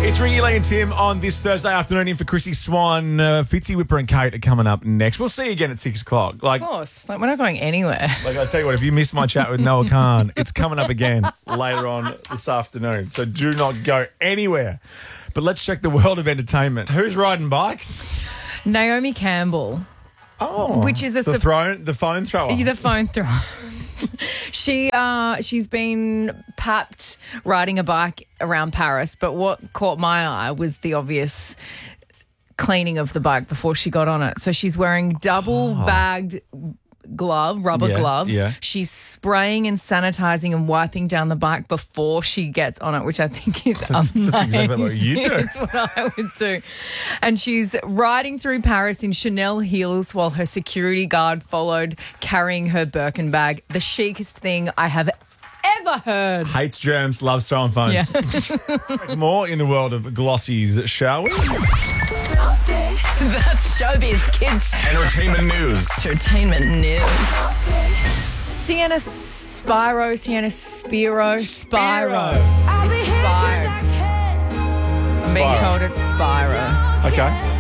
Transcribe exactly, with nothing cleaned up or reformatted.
It's Ringy Lee and Tim on this Thursday afternoon in for Chrissy Swan. Uh, Fitzy, Whipper and Kate are coming up next. We'll see you again at six o'clock. Like, Of course. Like, we're not going anywhere. like I tell you what, if you missed my chat with Noah Khan, it's coming up again later on this afternoon. So do not go anywhere. But let's check the world of entertainment. Who's riding bikes? Naomi Campbell, Oh, which is a The sup- throne, the phone thrower. the phone thrower. she uh, she's been papped riding a bike around Paris, but what caught my eye was the obvious cleaning of the bike before she got on it. So she's wearing double bagged glove, rubber Yeah, gloves. yeah. She's spraying and sanitizing and wiping down the bike before she gets on it, which I think is That's- amazing. that's exactly what you do. It's what I would do. And she's riding through Paris in Chanel heels while her security guard followed carrying her Birkin bag. The chicest thing I have ever heard. Hates germs, loves throwing phones. Yeah. More in the world of glossies, shall we? That's showbiz, kids. Entertainment news. Entertainment news. Sienna Spiro, Sienna Spiro, Spiro. Spiro. It's Spiro. I'm being Spiro. told it's Spiro. Okay.